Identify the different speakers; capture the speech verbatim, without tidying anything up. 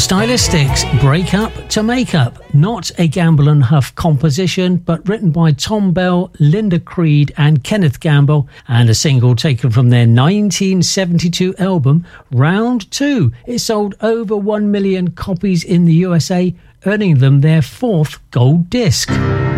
Speaker 1: Stylistics, Break Up to Make Up. Not a Gamble and Huff composition, but written by Tom Bell, Linda Creed and Kenneth Gamble, and a single taken from their nineteen seventy-two album, Round Two. It sold over one million copies in the U S A, earning them their fourth gold disc.